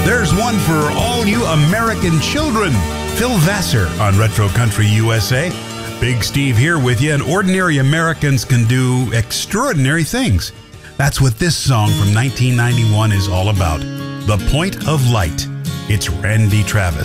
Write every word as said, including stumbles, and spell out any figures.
There's one for all you American children. Phil Vassar on Retro Country U S A. Big Steve here with you, and ordinary Americans can do extraordinary things. That's what this song from nineteen ninety-one is all about. The Point of Light. It's Randy Travis.